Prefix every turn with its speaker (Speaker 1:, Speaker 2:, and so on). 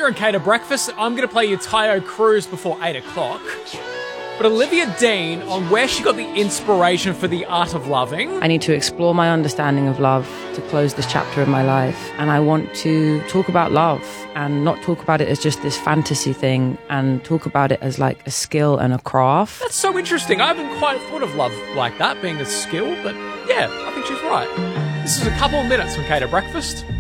Speaker 1: You're in Cater Breakfast. I'm going to play you Tayo Cruz before 8 o'clock. But Olivia Dean, on where she got the inspiration for The Art of Loving.
Speaker 2: I need to explore my understanding of love to close this chapter in my life. And I want to talk about love and not talk about it as just this fantasy thing and talk about it as like a skill and a craft.
Speaker 1: That's so interesting. I haven't quite thought of love like that, being a skill, but yeah, I think she's right. This is a couple of minutes from Cater Breakfast.